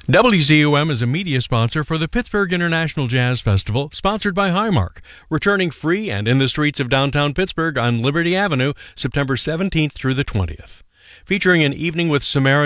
WZUM is a media sponsor for the Pittsburgh International Jazz Festival, sponsored by Highmark, returning free and in the streets of downtown Pittsburgh on Liberty Avenue, September 17th through the 20th. Featuring an evening with Samara